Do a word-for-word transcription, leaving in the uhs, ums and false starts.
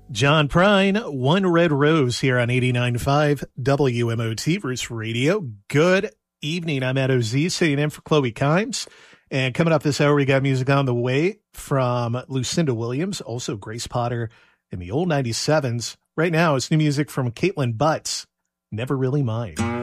John Prine, One Red Rose here on eighty-nine point five W M O T Roots Radio. Good evening. I'm Ed O Z sitting in for Chloe Kimes. And coming up this hour, we got music on the way from Lucinda Williams, also Grace Potter in the old ninety-sevens. Right now, it's new music from Caitlin Butts, Never Really Mine.